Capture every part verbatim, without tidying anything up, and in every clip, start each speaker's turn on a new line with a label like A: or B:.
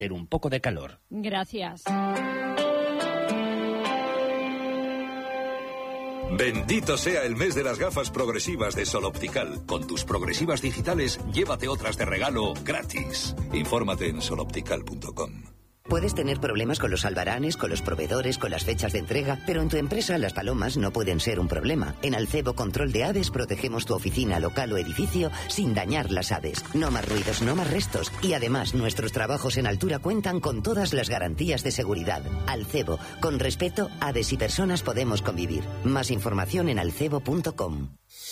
A: un poco de calor.
B: Gracias.
C: Bendito sea el mes de las gafas progresivas de Sol Optical. Con tus progresivas digitales, llévate otras de regalo gratis. Infórmate en sol optical punto com.
D: Puedes tener problemas con los albaranes, con los proveedores, con las fechas de entrega, pero en tu empresa las palomas no pueden ser un problema. En Alcebo Control de Aves protegemos tu oficina, local o edificio sin dañar las aves. No más ruidos, no más restos. Y además, nuestros trabajos en altura cuentan con todas las garantías de seguridad. Alcebo, con respeto, aves y personas podemos convivir. Más información en alcebo punto com.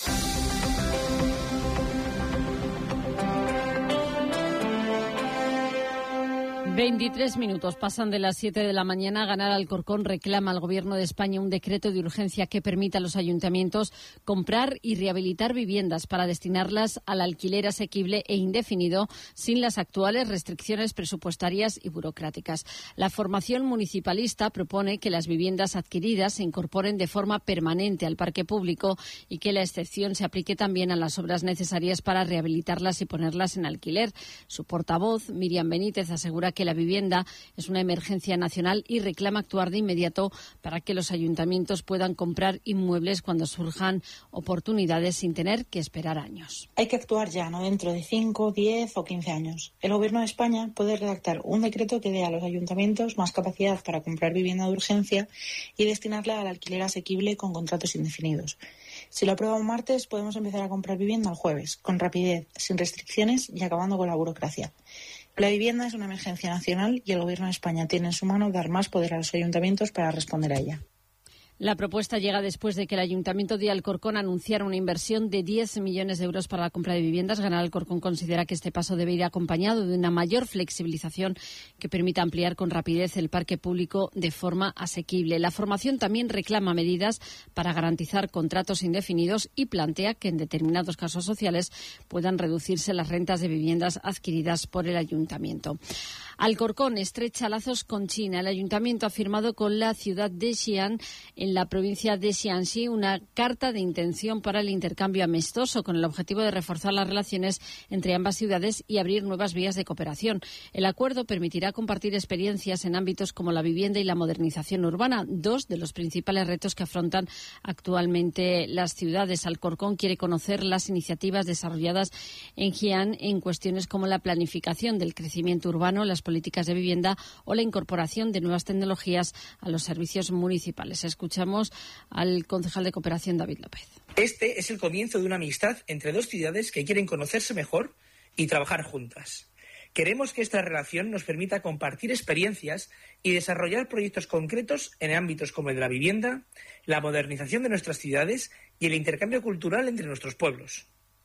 B: veintitrés minutos pasan de las siete de la mañana. Ganar Alcorcón reclama al Gobierno de España un decreto de urgencia que permita a los ayuntamientos comprar y rehabilitar viviendas para destinarlas al alquiler asequible e indefinido sin las actuales restricciones presupuestarias y burocráticas. La formación municipalista propone que las viviendas adquiridas se incorporen de forma permanente al parque público y que la excepción se aplique también a las obras necesarias para rehabilitarlas y ponerlas en alquiler. Su portavoz, Miriam Benítez, asegura que la vivienda es una emergencia nacional y reclama actuar de inmediato para que los ayuntamientos puedan comprar inmuebles cuando surjan oportunidades sin tener que esperar años.
E: Hay que actuar ya, no dentro de cinco, diez o quince años. El Gobierno de España puede redactar un decreto que dé a los ayuntamientos más capacidad para comprar vivienda de urgencia y destinarla al alquiler asequible con contratos indefinidos. Si lo aprueba un martes, podemos empezar a comprar vivienda el jueves, con rapidez, sin restricciones y acabando con la burocracia. La vivienda es una emergencia nacional y el Gobierno de España tiene en su mano dar más poder a los ayuntamientos para responder a ella.
B: La propuesta llega después de que el Ayuntamiento de Alcorcón anunciara una inversión de diez millones de euros para la compra de viviendas. Ganar Alcorcón considera que este paso debe ir acompañado de una mayor flexibilización que permita ampliar con rapidez el parque público de forma asequible. La formación también reclama medidas para garantizar contratos indefinidos y plantea que en determinados casos sociales puedan reducirse las rentas de viviendas adquiridas por el Ayuntamiento. Alcorcón estrecha lazos con China. El Ayuntamiento ha firmado con la ciudad de Xi'an, en la provincia de Jiangxi, una carta de intención para el intercambio amistoso con el objetivo de reforzar las relaciones entre ambas ciudades y abrir nuevas vías de cooperación. El acuerdo permitirá compartir experiencias en ámbitos como la vivienda y la modernización urbana, dos de los principales retos que afrontan actualmente las ciudades. Alcorcón quiere conocer las iniciativas desarrolladas en Xi'an en cuestiones como la planificación del crecimiento urbano, las políticas de vivienda o la incorporación de nuevas tecnologías a los servicios municipales. Escuchamos al concejal de Cooperación, David López.
F: Este es el comienzo de una amistad entre dos ciudades que quieren conocerse mejor y trabajar juntas. Queremos que esta relación nos permita compartir experiencias y desarrollar proyectos concretos en ámbitos como el de la vivienda, la modernización de nuestras ciudades y el intercambio cultural entre nuestros pueblos.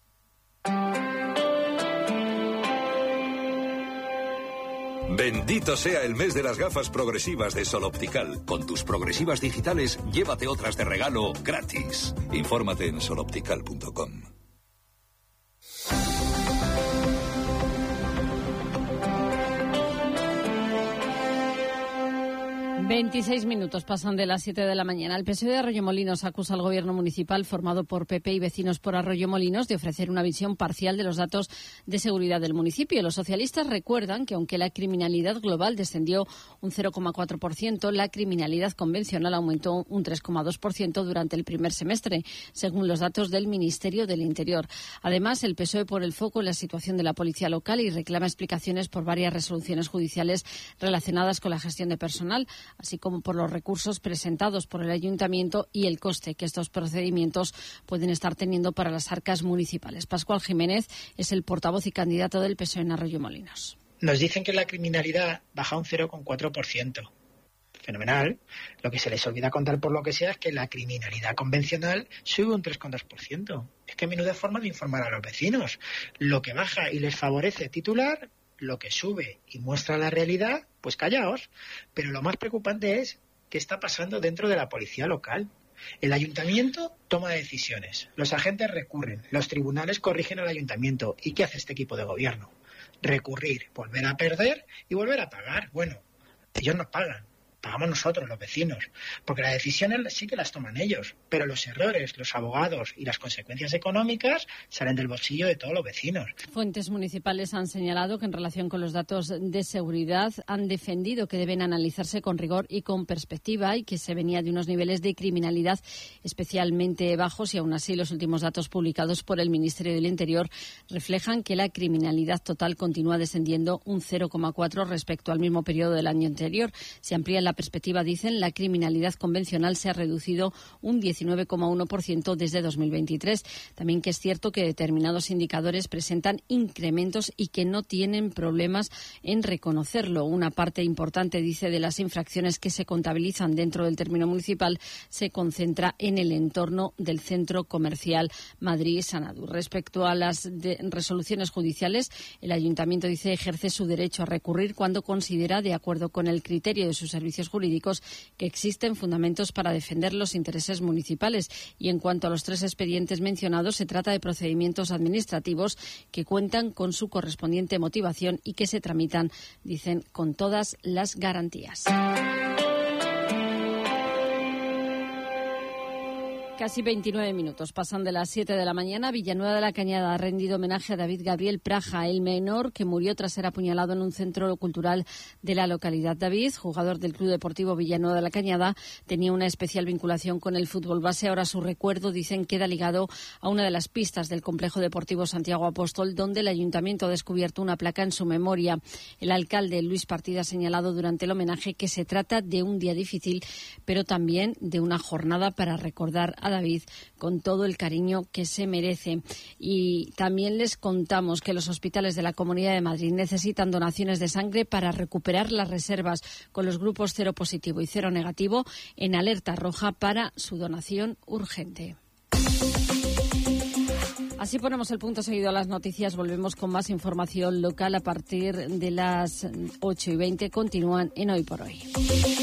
C: Bendito sea el mes de las gafas progresivas de Sol Optical. Con tus progresivas digitales, llévate otras de regalo gratis. Infórmate en sol optical punto com.
B: veintiséis minutos pasan de las siete de la mañana. El P S O E de Arroyomolinos acusa al gobierno municipal formado por P P y Vecinos por Arroyomolinos de ofrecer una visión parcial de los datos de seguridad del municipio. Los socialistas recuerdan que aunque la criminalidad global descendió un cero coma cuatro por ciento, la criminalidad convencional aumentó un tres coma dos por ciento durante el primer semestre, según los datos del Ministerio del Interior. Además, el P S O E pone el foco en la situación de la policía local y reclama explicaciones por varias resoluciones judiciales relacionadas con la gestión de personal, así como por los recursos presentados por el Ayuntamiento y el coste que estos procedimientos pueden estar teniendo para las arcas municipales. Pascual Jiménez es el portavoz y candidato del P S O E en Arroyomolinos.
G: Nos dicen que la criminalidad baja un cero coma cuatro por ciento. Fenomenal. Lo que se les olvida contar por lo que sea es que la criminalidad convencional sube un tres coma dos por ciento. Es que menuda forma de informar a los vecinos. Lo que baja y les favorece titular, lo que sube y muestra la realidad, pues callaos. Pero lo más preocupante es qué está pasando dentro de la policía local. El ayuntamiento toma decisiones, los agentes recurren, los tribunales corrigen al ayuntamiento. ¿Y qué hace este equipo de gobierno? Recurrir, volver a perder y volver a pagar. Bueno, ellos no pagan, pagamos nosotros, los vecinos, porque las decisiones sí que las toman ellos, pero los errores, los abogados y las consecuencias económicas salen del bolsillo de todos los vecinos.
B: Fuentes municipales han señalado que en relación con los datos de seguridad han defendido que deben analizarse con rigor y con perspectiva y que se venía de unos niveles de criminalidad especialmente bajos y aún así los últimos datos publicados por el Ministerio del Interior reflejan que la criminalidad total continúa descendiendo un cero coma cuatro respecto al mismo periodo del año anterior. Se amplía la perspectiva, dicen, la criminalidad convencional se ha reducido un diecinueve coma uno por ciento desde dos mil veintitrés. También que es cierto que determinados indicadores presentan incrementos y que no tienen problemas en reconocerlo. Una parte importante, dice, de las infracciones que se contabilizan dentro del término municipal se concentra en el entorno del centro comercial Madrid-Sanadú. Respecto a las de resoluciones judiciales, el Ayuntamiento, dice, ejerce su derecho a recurrir cuando considera, de acuerdo con el criterio de sus servicios jurídicos, que existen fundamentos para defender los intereses municipales. Y en cuanto a los tres expedientes mencionados, se trata de procedimientos administrativos que cuentan con su correspondiente motivación y que se tramitan, dicen, con todas las garantías. Casi veintinueve minutos pasan de las siete de la mañana. Villanueva de la Cañada ha rendido homenaje a David Gabriel Praja, el menor que murió tras ser apuñalado en un centro cultural de la localidad. David, jugador del Club Deportivo Villanueva de la Cañada, tenía una especial vinculación con el fútbol base. Ahora su recuerdo, dicen, queda ligado a una de las pistas del Complejo Deportivo Santiago Apóstol, donde el Ayuntamiento ha descubierto una placa en su memoria. El alcalde Luis Partida ha señalado durante el homenaje que se trata de un día difícil, pero también de una jornada para recordar a David con todo el cariño que se merece. Y también les contamos que los hospitales de la Comunidad de Madrid necesitan donaciones de sangre para recuperar las reservas, con los grupos cero positivo y cero negativo en alerta roja para su donación urgente. Así ponemos el punto seguido a las noticias. Volvemos con más información local a partir de las ocho y veinte. Continúan en Hoy por Hoy.